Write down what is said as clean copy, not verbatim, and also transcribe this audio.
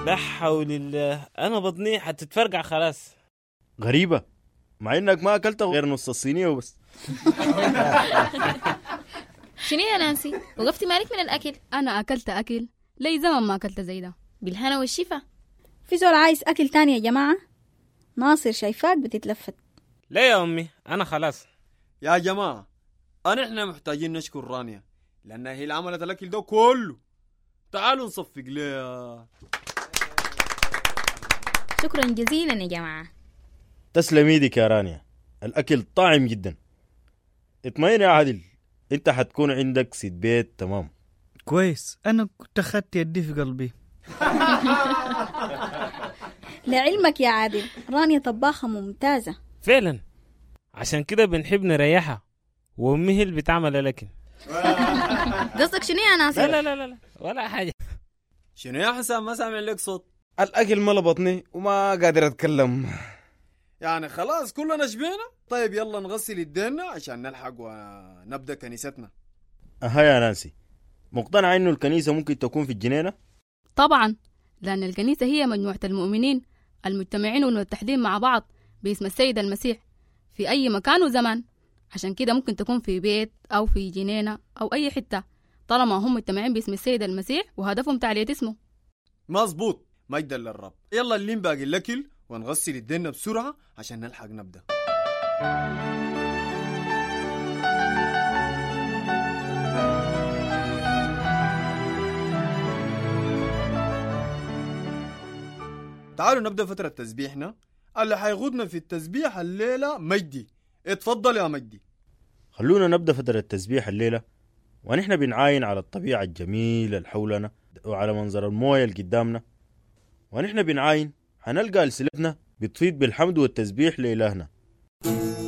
لا حول الله، انا بطني حتتفرقع خلاص. غريبة، مع انك ما اكلت غير نص الصينية وبس. شنو يا نانسي؟ وقفتي مالك من الأكل؟ أنا أكلت أكل لي زمن ما أكلت زي ده. بالهنا والشفا. في زول عايز أكل تاني يا جماعة؟ ناصر شايفاك بتتلفت. لا يا أمي، أنا خلاص. يا جماعة احنا محتاجين نشكر رانيا لأنها هي اللي عملت الأكل ده كله. تعالوا نصفق ليها. شكرا جزيلا يا جماعة. تسلم ايدك يا رانيا، الاكل طاعم جدا. اطمئن يا عادل، انت حتكون عندك سيد بيت تمام. كويس، انا كنت اخدت يدي في قلبي. لعلمك يا عادل رانيا طباخة ممتازة فعلا، عشان كده بنحب نريحها، وأمي هي اللي بتعمل الأكل. قصدك شنو يا ناصر؟ لا ولا حاجة. شنو يا حسام، ما سامع لك صوت؟ الاكل ملا بطني وما قادر اتكلم. يعني خلاص كلنا شبينا. طيب يلا نغسل يدينا عشان نلحق ونبدأ كنيستنا. اها يا نانسي، مقتنع انه الكنيسة ممكن تكون في الجنينة؟ طبعا، لأن الكنيسة هي مجموعة المؤمنين المجتمعين والمتحدين مع بعض باسم السيد المسيح في أي مكان وزمان. عشان كده ممكن تكون في بيت أو في جنينة أو أي حتة، طالما هم مجتمعين باسم السيد المسيح وهدفهم تعلية اسمه. مظبوط، مجدا للرب. يلا اللي باقي الأكل ونغسل يدينا بسرعة عشان نلحق نبدأ. تعالوا نبدأ فترة تسبيحنا. اللي حيغودنا في التسبيح الليلة مجدي. اتفضل يا مجدي. خلونا نبدأ فترة التسبيح الليلة ونحن بنعاين على الطبيعة الجميلة اللي حولنا وعلى منظر الموية اللي قدامنا. ونحن بنعاين هنلقى ألسنتنا بتفيض بالحمد والتسبيح لإلهنا.